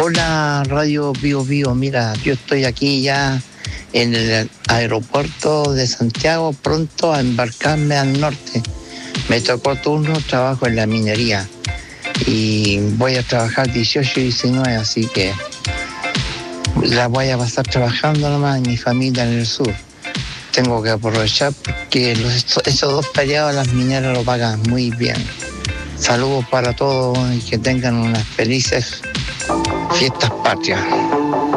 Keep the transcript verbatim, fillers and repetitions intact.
Hola, Radio Bio Bio. Mira, yo estoy aquí ya en el aeropuerto de Santiago, pronto a embarcarme al norte. Me tocó turno, trabajo en la minería y voy a trabajar dieciocho y diecinueve, así que la voy a pasar trabajando nomás en mi familia en el sur. Tengo que aprovechar porque los, esos dos feriados las mineras lo pagan muy bien. Saludos para todos y que tengan unas felices fiestas patrias.